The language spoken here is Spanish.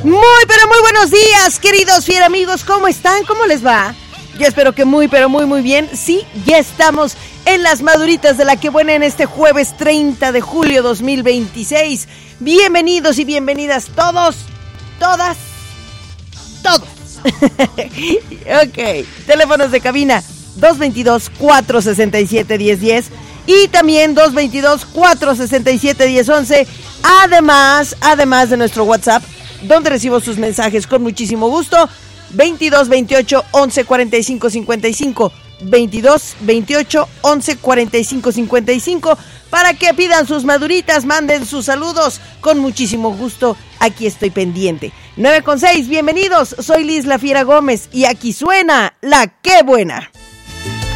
Muy, pero muy buenos días, queridos fiel amigos. ¿Cómo están? ¿Cómo les va? Yo espero que muy, pero muy, muy bien. Sí, ya estamos en las maduritas de la que buena en este jueves 30 de julio 2026. Bienvenidos y bienvenidas todos, todas, todos. Ok, teléfonos de cabina 222-467-1010 y también 222-467-1011. Además de nuestro WhatsApp, donde recibo sus mensajes con muchísimo gusto, 22 28 11 45 55, 22 28 11 45 55, para que pidan sus maduritas, manden sus saludos, con muchísimo gusto, aquí estoy pendiente. 9:06, bienvenidos, soy Liz La Fiera Gómez y aquí suena La Qué Buena.